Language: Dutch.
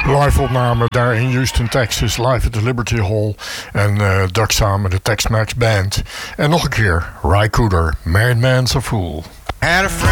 Live opname daar in Houston, Texas. Live at the Liberty Hall. En Doug samen de Tex-Mex Band. En nog een keer, Ry Cooder, Married Man's a Fool.